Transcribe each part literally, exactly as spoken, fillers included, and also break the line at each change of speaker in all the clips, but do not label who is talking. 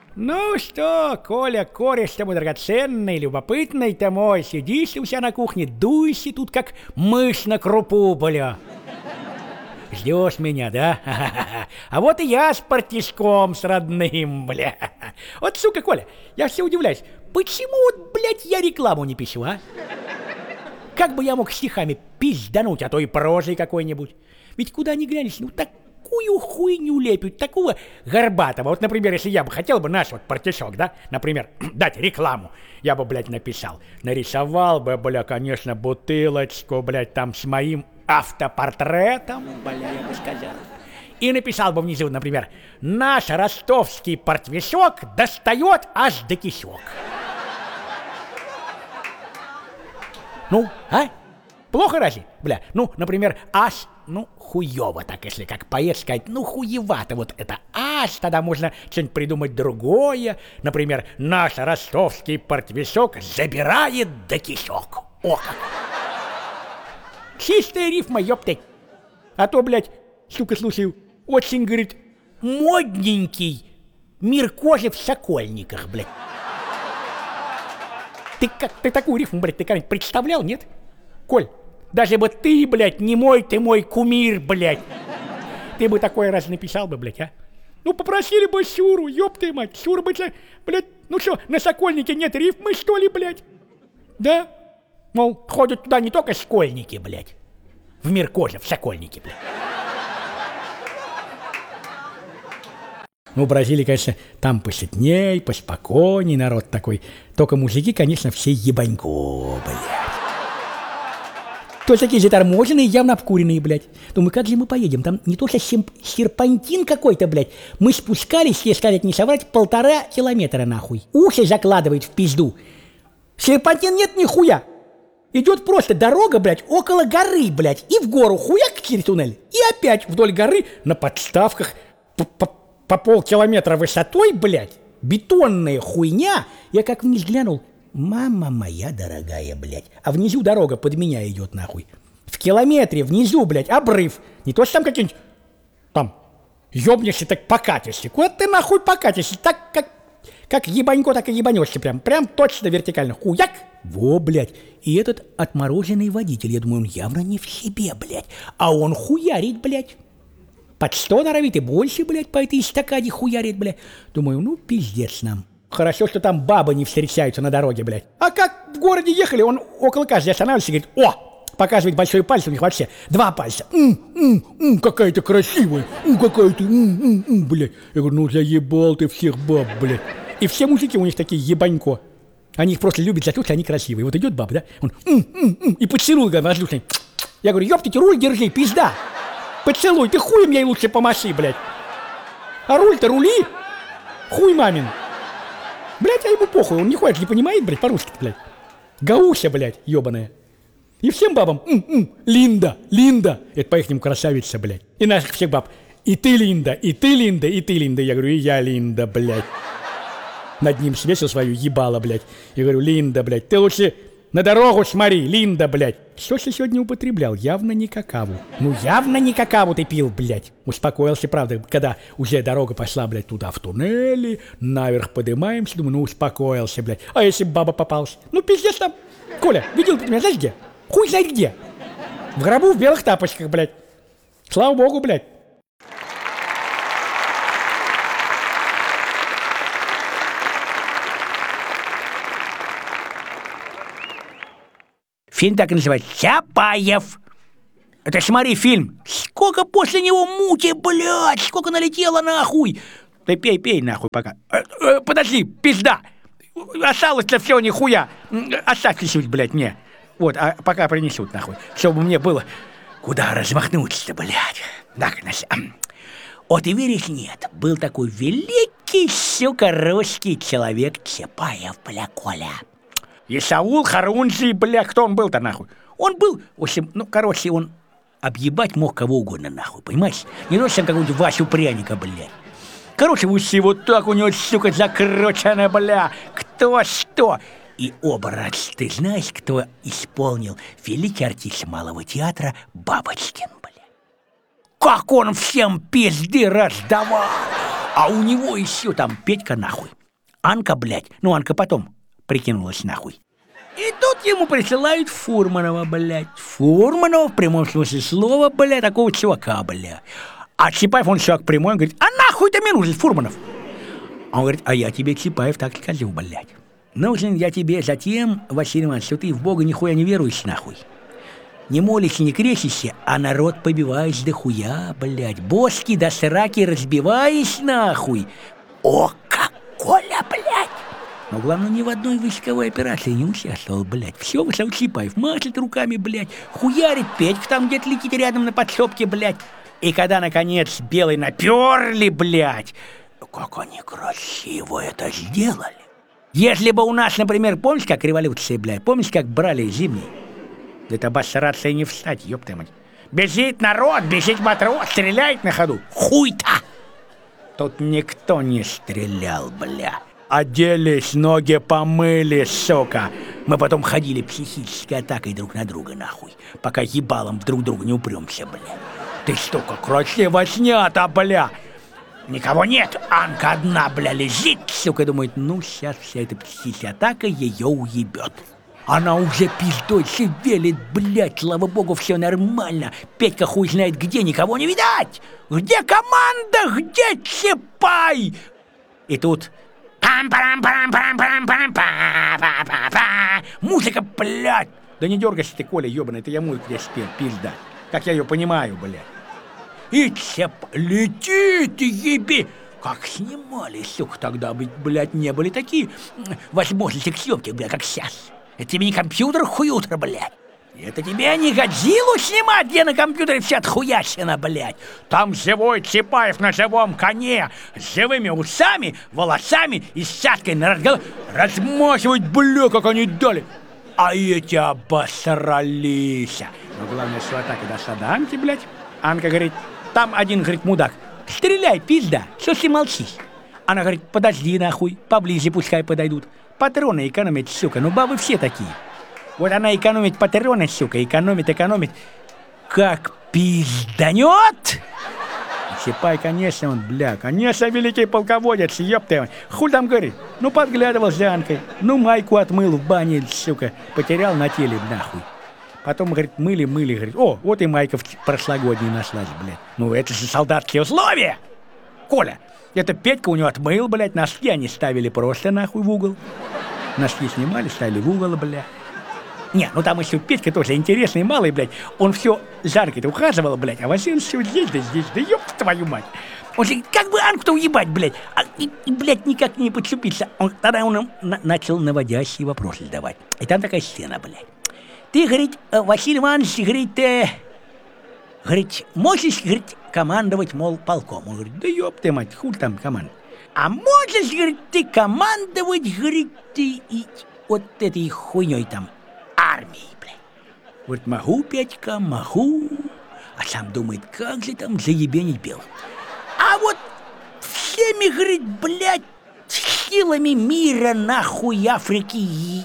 Ну что, Коля, кореш ты мой драгоценный, любопытный ты мой, сидишь у себя на кухне, дуйся тут, как мышь на крупу, бля. Ждешь меня, да? А вот и я с партишком, с родным, бля. Вот, сука, Коля, я все удивляюсь, почему вот, блядь, я рекламу не пишу, а? Как бы я мог стихами пиздануть, а то и прозой какой-нибудь? Ведь куда ни глянешь, ну такую хуйню лепят, такого горбатого. Вот, например, если я бы хотел бы наш вот партишок, да, например, дать рекламу, я бы, блядь, написал. Нарисовал бы, бля, конечно, бутылочку, блядь, там с моим автопортретом, бля, я бы сказал. И написал бы внизу, например, наш ростовский портвишок достает аж до кишок. Ну, а? Плохо разве? Бля, ну, например, аж, ну, хуёво так, если как поэт сказать, ну, хуевато вот это аж, тогда можно что-нибудь придумать другое. Например, наш ростовский портвишок забирает до кишок. О! Чистая рифма, ёпты. А то, блядь, сука, слушай, очень, говорит, модненький мир кожи в Сокольниках, блядь. Ты как, ты такую рифму, блядь, ты как-нибудь представлял, нет? Коль, даже бы ты, блядь, не мой, ты мой кумир, блядь. Ты бы такое раз написал бы, блядь, а? Ну, попросили бы Сюру, ёб ты мать, Сюра бы, блядь, ну что, на Сокольнике нет рифмы, что ли, блядь? Да? Мол, ходят туда не только школьники, блядь. В мир кожи, в Сокольники, блядь. Ну, в Бразилии, конечно, там посетней, поспокойней народ такой. Только мужики, конечно, все ебанько, блядь. То такие заторможенные, явно обкуренные, блядь. Думаю, как же мы поедем? Там не то совсем серпантин какой-то, блядь. Мы спускались, если сказать не соврать, полтора километра, нахуй. Уши закладывает в пизду. Серпантин нет нихуя. Идет просто дорога, блядь, около горы, блядь. И в гору хуяк через туннель. И опять вдоль горы на подставках по полкилометра высотой, блядь, бетонная хуйня. Я как вниз глянул, мама моя дорогая, блядь. А внизу дорога под меня идет, нахуй. В километре внизу, блядь, обрыв. Не то, что там какие-нибудь, там, ёбнешься, так покатишься. Куда ты нахуй покатишься? Так, как, как ебанько, так и ебанешься прям. Прям точно вертикально. Хуяк. Во, блядь. И этот отмороженный водитель, я думаю, он явно не в себе, блядь. А он хуярит, блядь. Под сто норовит и больше, блядь, по этой эстакаде хуярит, блядь. Думаю, ну, пиздец нам. Хорошо, что там бабы не встречаются на дороге, блядь. А как в городе ехали, он около каждой останавливается и говорит, о, показывает большой палец, у них вообще два пальца. М-м-м, какая-то красивая, м, какая-то, м-м-м, блядь. Я говорю, ну, заебал ты всех баб, блядь. И все мужики у них такие ебанько. Они их просто любят за то, что они красивые. Вот идет баба, да, он, м-м-м, и поцелуй, говорит, воздушный. Я говорю, ёптите, руль держи, пизда. Поцелуй, ты хуем ей лучше помаши, блядь. А руль-то рули. Хуй мамин. Блядь, а ему похуй, он не ходит, не понимает, блядь, по-русски, блядь. Гауся, блядь, ебаная. И всем бабам, м-м, Линда, Линда. Это по-ихнему красавица, блядь. И наших всех баб. И ты, Линда, и ты, Линда, и ты, Линда. Я говорю, и я, Линда, блядь. Над ним свесил свою ебало, блядь. Я говорю, Линда, блядь, ты лучше на дорогу смотри, Линда, блядь. Что ж ты сегодня употреблял? Явно не какаву. Ну, явно не какаву ты пил, блядь. Успокоился, правда, когда уже дорога пошла, блядь, туда в туннели, наверх поднимаемся, думаю, ну, успокоился, блядь. А если бы баба попалась? Ну, пиздец там. Коля, видел ты меня, знаешь где? Хуй знает где. В гробу в белых тапочках, блядь. Слава богу, блядь. Фильм так и называется «Чапаев». Это смотри фильм. Сколько после него муки, блядь, сколько налетело нахуй. Ты пей, пей нахуй пока. Э, э, подожди, пизда. Осталось-то все нихуя. Оставь чуть-чуть, блядь, мне. Вот, а пока принесут нахуй. Чтобы мне было куда размахнуться-то, блядь. Так, вот и веришь, нет. Был такой великий, сука, русский человек Чапаев, бля, Коля. Исаул, Харунжий, бля, кто он был-то, нахуй? Он был, в общем, ну, короче, он объебать мог кого угодно, нахуй, понимаешь? Не то, что какого-нибудь Васю Пряника, блядь. Короче, уси вот так у него, сука, закручено, бля, кто что. И образ, ты знаешь, кто исполнил? Великий артист Малого театра Бабочкин, бля. Как он всем пизды раздавал! А у него еще там Петька, нахуй. Анка, блядь, ну Анка потом прикинулась нахуй. И тут ему присылают Фурманова, блядь. Фурманова в прямом смысле слова, блядь, такого чувака, блядь. А Чапаев, он чувак прямой, он говорит, а нахуй ты мне нужен, Фурманов? Он говорит, а я тебе, Чапаев, так скажу, блядь. Нужен я тебе затем, Василий Иванович, что ты в Бога нихуя не веруешь, нахуй. Не молишься, не крестишься, а народ побиваешь до хуя, блядь. Бошки до сраки разбиваешь, нахуй. О, как Коля, блядь! Но главное, ни в одной войсковой операции не участвовал, блядь. Все, Василий Чапаев машет руками, блядь, хуярит, Петька там где-то летит рядом на подсобке, блядь. И когда, наконец, белый наперли, блядь, как они красиво это сделали. Если бы у нас, например, помнишь, как революция, блядь, помнишь, как брали Зимний? Это обосраться и не встать, ёпта мать. Бежит народ, бежит матрос, стреляет на ходу. Хуй-то! Тут никто не стрелял, бля. Оделись, ноги помыли, сука. Мы потом ходили психической атакой друг на друга, нахуй. Пока ебалом друг друга не упремся, бля. Ты что, как красиво снято, бля. Никого нет, Анка одна, бля, лежит, сука, думает, ну, сейчас вся эта психическая атака ее уебет. Она уже пиздой шевелит, блядь, слава богу, все нормально. Петька хуй знает где, никого не видать. Где команда, где Чапай? И тут... Музыка, блядь. Да не дергайся ты, Коля, ебаный, это я мой где спел, пизда. Как я ее понимаю, блядь. И Чап летит, еби. Как снимали, сука, тогда, блядь, не были такие возможности к съемке, блядь, как сейчас. Это тебе не компьютер хуютер, блядь. Это тебе не Годзиллу снимать, где на компьютере вся отхуячена, блядь. Там живой Чапаев на живом коне, с живыми усами, волосами и сяткой на разговор. Размахивать, бля, как они дали. А эти обосрались. Но главное, что атака дошла до Анки, блядь. Анка говорит, там один, говорит, мудак. Стреляй, пизда, что ты молчишь? Она говорит, подожди нахуй, поближе пускай подойдут. Патроны экономить, сука, ну бабы все такие. Вот она экономит патроны, сука, экономит, экономит. Как пизданет! Чапай, конечно, он, бля, конечно, великий полководец, ёпта. Хуй там говорит, ну подглядывал за Анкой, ну майку отмыл в бане, сука, потерял на теле, нахуй. Потом, говорит, мыли, мыли, говорит, о, вот и майка прошлогодняя нашлась, блядь. Ну это же солдатские условия! Коля, это Петька у него отмыл, блядь, носки они ставили просто нахуй в угол. Носки снимали, ставили в угол, блядь. Не, ну там еще Петька тоже интересный, малый, блядь. Он все жарко-то ухаживал, блядь, а Василий все здесь, да здесь, да ёпта твою мать. Он же, как бы Анку-то уебать, блядь, а, и, и, блядь, никак не подступиться. Он, тогда он на, начал наводящие вопросы задавать. И там такая сцена, блядь. Ты, говорит, Василий Иванович, говорит, э, говорит, можешь, говорит, командовать, мол, полком. Он говорит, да ёпта мать, хуй там команда. А можешь, говорит, ты командовать, говорит, ты и вот этой хуйней там. Армии, блядь. Вот могу, Петька, могу. А сам думает, как же там заебенить белых. А вот всеми, говорит, блядь, силами мира, нахуй, Африки,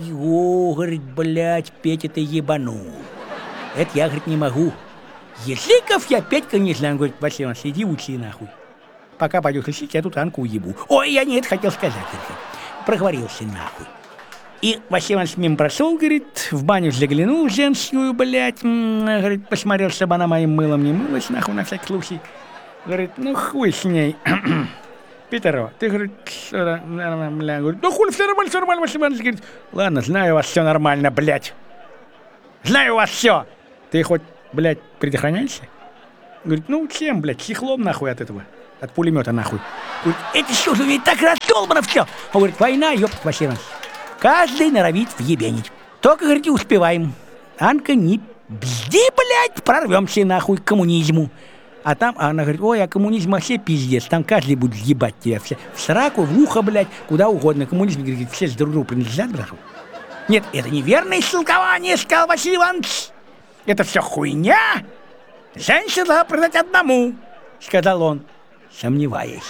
о, говорит, блядь, Петя, ты ебанул. Это я, говорит, не могу. Языков я, Петька, не знаю. Он говорит, Василий Иванович, иди учи, нахуй. Пока пойдешь учить, я тут Анку уебу. Ой, я не это хотел сказать. Проговорился, нахуй. И Василий Иванович мимо прошел, говорит, в баню заглянул женскую, блядь, говорит, посмотрел, чтобы она моим мылом не мылась, нахуй, на всякий случай. Говорит, ну хуй с ней. Петерова, ты, говорит, что нормально, говорит, ну хуй, все нормально, все нормально, Василий Иванович, говорит, ладно, знаю у вас все нормально, блядь. Знаю у вас все. Ты хоть, блядь, предохраняешься? Говорит, ну чем, блядь, чехлом нахуй от этого, от пулемета нахуй. Говорит, это что же, ведь так раздолбано все. Он говорит, война, ёпт, Василий Иванович. Каждый норовит въебенить. Только, говорит, успеваем. Анка, не бзди, блядь, прорвемся нахуй к коммунизму. А там, а она говорит, ой, а коммунизм вообще пиздец. Там каждый будет ебать тебя все. В сраку, в ухо, блядь, куда угодно. Коммунизм, говорит, все друг другу принадлежат, брату. Нет, это неверное истолкование, сказал Василий Иванович. Это все хуйня. Женщина должна продать одному, сказал он, сомневаясь.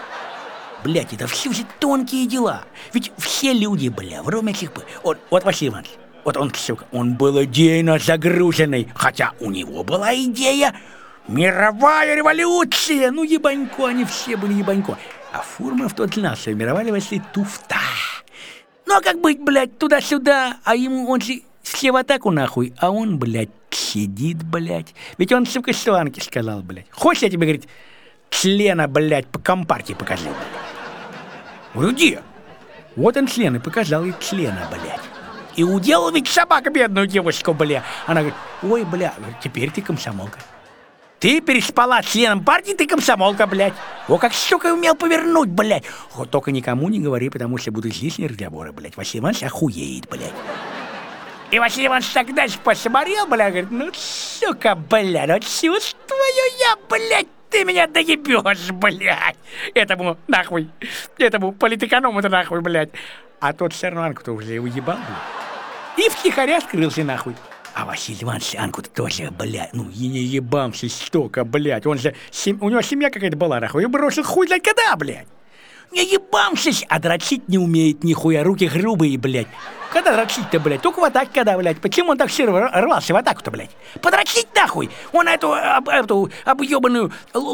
Блядь, это все же тонкие дела. Ведь все люди, бля, вроде этих... Вот, вот Василий Иванович, вот он, сука, он был идейно загруженный, хотя у него была идея Мировая революция! Ну, ебанько, они все были ебанько. А Фурманов тот знал, что мировая революция туфта. Ну, а как быть, блядь, туда-сюда, а ему, он же все в атаку нахуй, а он, блядь, сидит, блядь. Ведь он, сука, Сланке сказал, блядь. Хочешь, я тебе, говорит, члена, блядь, по компартии покажу, блядь? Говорю, где? Вот он член и показал ей члена, блядь. И уделал ведь собака бедную девочку, бля. Она говорит, ой, бля, теперь ты комсомолка. Ты переспала с членом партии, ты комсомолка, блядь. О, как сука умел повернуть, блядь. Вот только никому не говори, потому что будут лишние разговоры, блядь. Василий Иванович охуеет, блядь. И Василий Иванович тогда же посмотрел, бля, говорит, ну, сука, бля, ну чувствую я, блядь, ты меня доебешь, блядь. Этому, нахуй, этому политэконому-то нахуй, блядь. А тот все равно Анку-то уже его ебал, блядь. И втихаря скрылся, нахуй. А Василий Иванович Анку-то тоже, блядь, ну, и не ебамся столько, блядь. Он же, сем... у него семья какая-то была, нахуй, и бросил хуй знать когда, блядь. Не ебамся, а дрочить не умеет нихуя, руки грубые, блядь. Когда дрочить-то, блядь? Только в атаке когда, блядь. Почему он так сильно рвался в атаку-то, блядь? Подрочить нахуй! Он эту, об, эту объебанную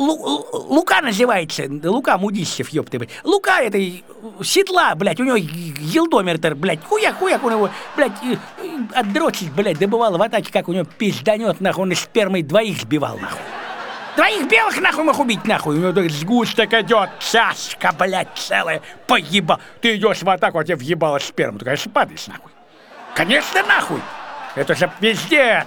Лука называется. Лука Мудищев, ёпты, блядь. Лука этой седла, блядь, у него елдомертер, блядь. Хуяк-хуяк он его, блядь, отдрочить, блядь, добывал в атаке, как у него пизданет, нахуй, он из спермой двоих сбивал, нахуй. Двоих белых нахуй мог убить, нахуй. У него так сгусток идет, чашка, блядь, целая, поебал. Ты идешь в атаку, а тебе въебало сперму. Ты, конечно, падаешь, нахуй. Конечно, нахуй. Это же пиздец.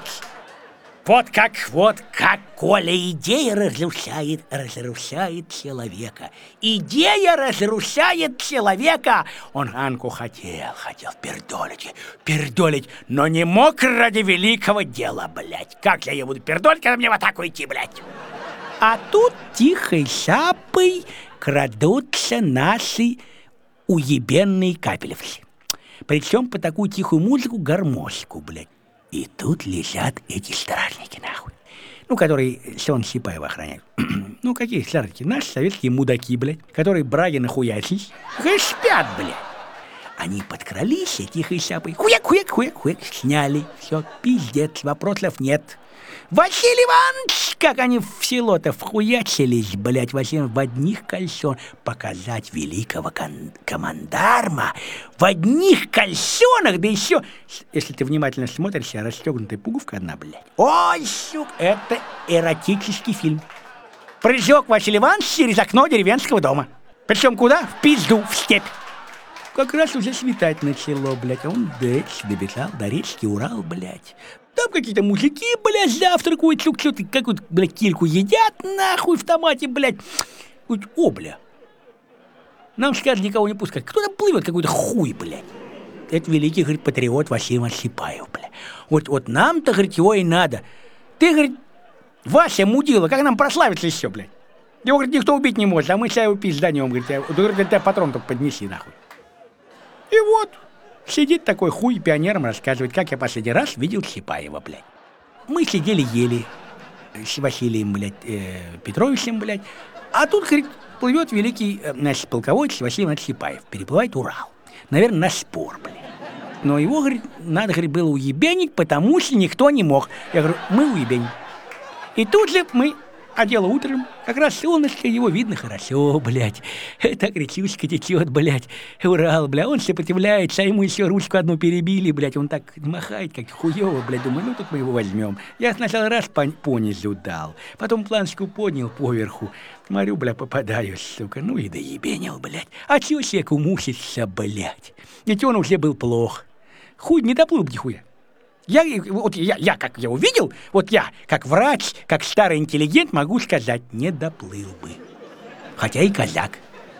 Вот как, вот как, Коля, идея разрушает, разрушает человека. Идея разрушает человека. Он Анку хотел, хотел пердолить, пердолить, но не мог ради великого дела, блядь. Как я ее буду пердолить, когда мне в атаку идти, блядь? А тут тихой шапой крадутся наши уебенные капелевцы. Причем по такую тихую музыку гармошку, блядь. И тут лежат эти стражники, нахуй. Ну, которые сон Сипаева охраняют. Ну, какие стражники? Наши советские мудаки, блядь, которые браги нахуячились. Хай спят, блядь. Они подкрались, и тихой шапой хуяк-хуяк-хуяк-хуяк сняли. Все, пиздец, вопросов нет. Василий Иванович, как они в село-то вхуячились, блядь, Василий в одних кальсон. Показать великого кон- командарма в одних кальсонах, да еще, если ты внимательно смотришь, расстегнутая пуговка одна, блядь. Ой, сука, это эротический фильм. Прыжок Василий Иванович через окно деревенского дома. Причем куда? В пизду, в степь. Как раз уже светать начало, блядь, а он дальше добежал до речки Урал, блядь. Там какие-то мужики, блядь, завтракают, что-то, какую-то, блядь, кильку едят, нахуй, в томате, блядь. О, бля. Нам, скажет, никого не пускать. Кто там плывет, какой-то хуй, блядь. Это великий, говорит, патриот Василий Иванович Сипаев, блядь. Вот, вот нам-то, говорит, его и надо. Ты, говорит, Вася, мудила, как нам прославиться еще, блядь? Его, говорит, никто убить не может, а мы сейчас его пизданем, говорит, я, говорит, тебя патрон только поднеси, нахуй. И вот, сидит такой хуй пионером, рассказывает, как я последний раз видел Сипаева, блядь. Мы сидели, ели с Василием, блядь, э, Петровичем, блядь. А тут, говорит, плывет великий, э, наш полководец Василий Иванович Сипаев. Переплывает Урал. Наверное, на спор, блядь. Но его, говорит, надо, говорит, было уебенить, потому что никто не мог. Я говорю, мы уебеним. И тут же мы... А дело утром, как раз солнышко, его видно хорошо, блядь. Так речушка течет, блядь. Урал, блядь, он сопротивляется, а ему еще ручку одну перебили, блядь. Он так махает, как хуёво, блядь. Думаю, ну тут мы его возьмем. Я сначала раз по, по низу дал, потом планочку поднял поверху. Смотрю, блядь, попадаю, сука, ну и доебенил, блядь. А чё человеку мучиться, блядь? Ведь он уже был плох. Хуй не доплыл бы нихуя. Я, вот я, я, как я увидел, вот я, как врач, как старый интеллигент, могу сказать, не доплыл бы. Хотя и казак.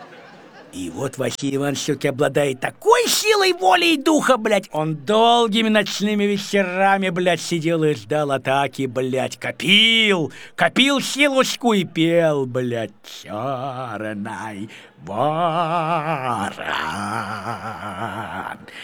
И вот Василий Иванович все-таки обладает такой силой воли и духа, блядь. Он долгими ночными вечерами, блядь, сидел и ждал атаки, блядь. Копил, копил силушку и пел, блядь. Черный ворон.